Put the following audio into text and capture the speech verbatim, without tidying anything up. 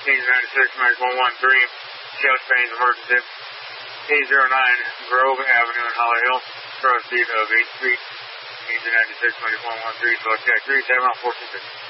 Page ninety-six, Medic one one three, chest pains emergency. eight zero nine, Grove Avenue in Holly Hill, cross speed of eight feet. Page ninety-six, Medic one one three, select three seven four two six.